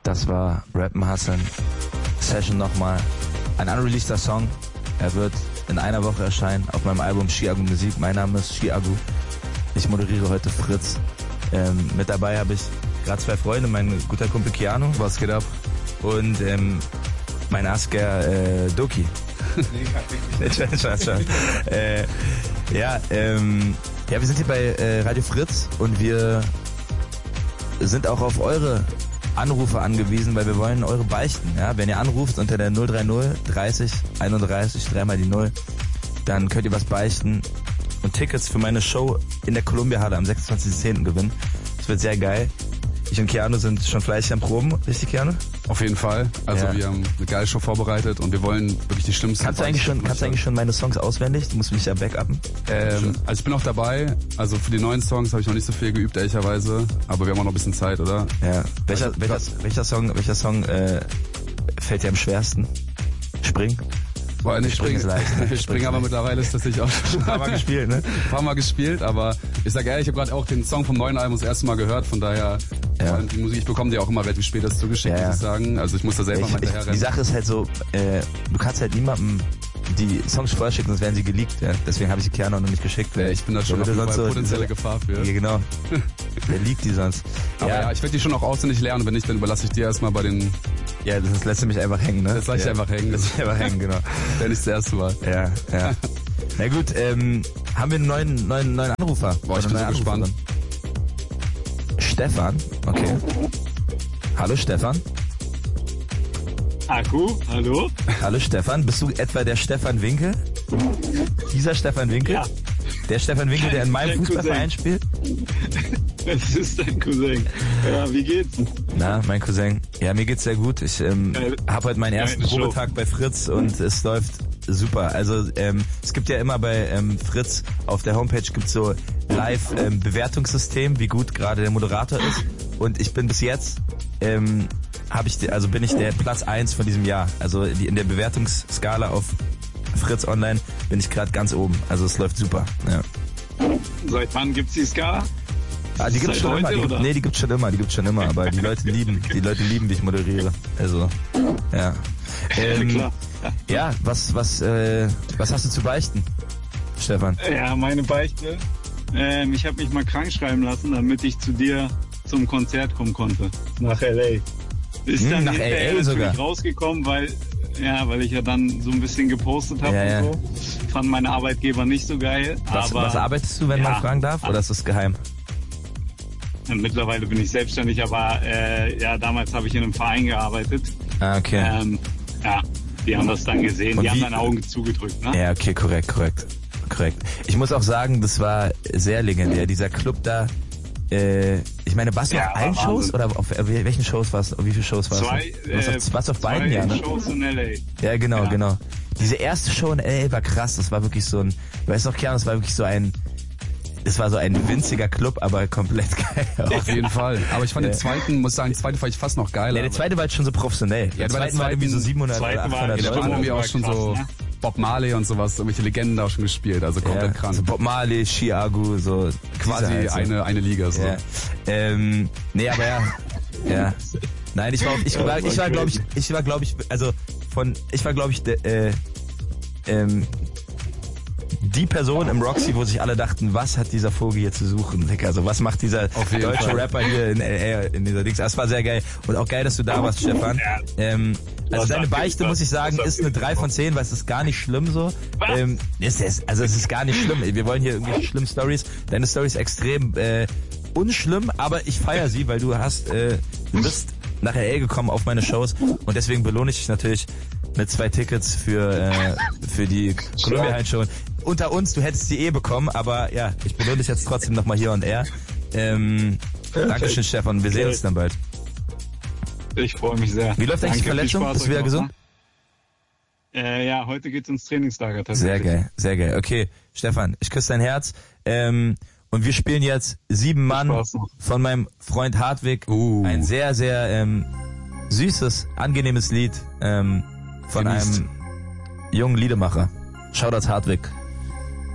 Das war Rappen Hassan. Session nochmal. Ein unreleaseder Song. Er wird in einer Woche erscheinen auf meinem Album Chiago Musik. Mein Name ist Chiago. Ich moderiere heute Fritz. Mit dabei habe ich gerade 2 Freunde. Mein guter Kumpel Keanu. Was geht ab? Und mein Asker Doki. Ja, wir sind hier bei Radio Fritz und wir sind auch auf eure Anrufe angewiesen, weil wir wollen eure beichten. Ja? Wenn ihr anruft unter der 030 30 31 3 mal die 0, dann könnt ihr was beichten und Tickets für meine Show in der Columbia Halle am 26.10. gewinnen. Das wird sehr geil. Ich und Keanu sind schon fleißig am Proben. Richtig, Keanu? Auf jeden Fall. Also wir haben eine geile Show vorbereitet und wir wollen wirklich die schlimmsten... Kannst du eigentlich schon meine Songs auswendig? Du musst mich ja backuppen. Also ich bin auch dabei. Also für die neuen Songs habe ich noch nicht so viel geübt, ehrlicherweise. Aber wir haben auch noch ein bisschen Zeit, oder? Ja. Welcher Song fällt dir am schwersten? Spring? Boah, nicht springen. Wir springen, aber mittlerweile ist das nicht auch schon. Ein paar Mal gespielt, ne? Ein paar Mal gespielt, aber ich sag ehrlich, ich habe gerade auch den Song vom neuen Album das erste Mal gehört, von daher, die Musik, ich bekomme die auch immer relativ spät das zugeschickt, muss ich sagen. Also ich muss da selber mal hinterher rennen. Die Sache ist halt so, du kannst halt niemandem die Songs vorher schicken, sonst werden sie geleakt, ja. Deswegen habe ich die Keanu noch nicht geschickt. Ja, ich bin da schon auf jeden Fall potenzielle Gefahr für. Ja, genau. Wer liegt die sonst? Aber ja, ich werde die schon auch auswendig lernen, wenn nicht, dann überlasse ich dir erstmal bei den... Ja, das lässt du mich einfach hängen, ne? Das lasse ich einfach hängen. Genau. Wenn nicht das erste Mal. Ja. Na gut, haben wir einen neuen Anrufer? Boah, ich bin so gespannt. Stefan, okay. Hallo Stefan. Akku, hallo? Hallo Stefan, bist du etwa der Stefan Winkel? Dieser Stefan Winkel? Ja. Der Stefan Winkel, der in meinem Fußballverein spielt? Es ist dein Cousin. Ja, wie geht's? Na, mein Cousin. Ja, mir geht's sehr gut. Ich habe heute meinen ersten Probetag bei Fritz und es läuft super. Also es gibt ja immer bei Fritz auf der Homepage gibt's so Live-Bewertungssystem, wie gut gerade der Moderator ist. Und ich bin bis jetzt bin ich der Platz 1 von diesem Jahr. Also in der Bewertungsskala auf Fritz Online bin ich gerade ganz oben. Also es läuft super. Ja. Seit wann gibt's die Skala? Die gibt's schon immer. Die gibt's schon immer. Aber die Leute lieben, wie ich moderiere. Also, ja. Klar. Ja, was hast du zu beichten, Stefan? Ja, meine Beichte. Ich habe mich mal krank schreiben lassen, damit ich zu dir zum Konzert kommen konnte. Nach L.A. Ist dann nach L.A. sogar rausgekommen, weil ich ja dann so ein bisschen gepostet habe und so. Fand meine Arbeitgeber nicht so geil. Was arbeitest du, wenn man fragen darf? Oder ist das geheim? Mittlerweile bin ich selbstständig, aber damals habe ich in einem Verein gearbeitet. Ah, okay. Die haben das dann gesehen, und die haben deine Augen zugedrückt, ne? Ja, okay, korrekt. Ich muss auch sagen, das war sehr legendär. Dieser Club da, ich meine, warst du auf allen Shows? Oder auf welchen Shows warst du? Wie viele Shows warst du? Warst du auf beiden, ja, ne? Shows in L.A. Ja, genau. Diese erste Show in L.A. war krass. Das war wirklich so ein, ich weiß noch, Keanu, das war wirklich so ein winziger Club, aber komplett geil. Auf jeden Fall. Aber ich fand den zweiten, fand ich fast noch geiler. Ja, der zweite war jetzt schon so professionell. Der zweite war irgendwie so 700 oder 800 Leute. Da haben wir auch schon krass, so Bob Marley und sowas, irgendwelche Legenden da auch schon gespielt, also komplett krank. So Bob Marley, Chiago, so quasi halt so. eine Liga so. Ja. Nee, aber ja. Nein, ich war glaube ich die Person im Roxy, wo sich alle dachten, was hat dieser Vogel hier zu suchen? Also was macht dieser deutsche Rapper hier in dieser Dings? Das war sehr geil. Und auch geil, dass du da warst, Stefan. Also deine Beichte, muss ich sagen, ist eine 3 von 10, weil es ist gar nicht schlimm so. Es ist gar nicht schlimm. Wir wollen hier irgendwie schlimme Stories. Deine Story ist extrem unschlimm, aber ich feiere sie, weil du bist nach L.A. gekommen auf meine Shows und deswegen belohne ich dich natürlich mit 2 Tickets für die Columbia Show. Unter uns, du hättest die bekommen, aber ja, ich belohne dich jetzt trotzdem nochmal hier und er. Dankeschön, Stefan, wir sehen uns dann bald. Ich freue mich sehr. Wie läuft eigentlich die Verletzung? Bist du wieder gesund? Heute geht's ins Trainingslager tatsächlich. Sehr geil. Okay, Stefan, ich küsse dein Herz. Und wir spielen jetzt 7 Mann von meinem Freund Hartwig. Ein sehr, sehr süßes, angenehmes Lied von einem jungen Liedemacher. Shoutouts Hartwig.